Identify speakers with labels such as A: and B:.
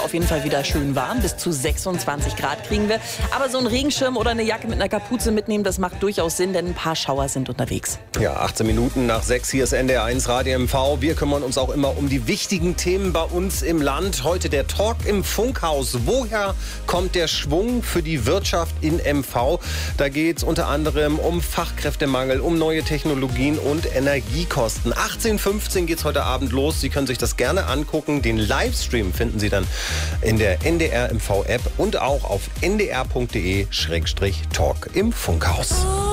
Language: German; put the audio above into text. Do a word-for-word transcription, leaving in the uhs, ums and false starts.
A: Auf jeden Fall wieder schön warm, bis zu sechsundzwanzig Grad kriegen wir. Aber so ein Regenschirm oder eine Jacke mit einer Kapuze mitnehmen, das macht durchaus Sinn, denn ein paar Schauer sind unterwegs.
B: Ja, achtzehn Minuten nach sechs, hier ist N D R eins Radio M V. Wir kümmern uns auch immer um die wichtigen Themen bei uns im Land. Heute der Talk im Funkhaus. Woher kommt der Schwung für die Wirtschaft in M V? Da geht es unter anderem um Fachkräftemangel, um neue Technologien und Energiekosten. achtzehn Uhr fünfzehn geht es heute Abend los. Sie können sich das gerne angucken. Den Livestream finden Sie dann in der N D R M V App und auch auf n d r punkt d e Schrägstrich Talk im Funkhaus.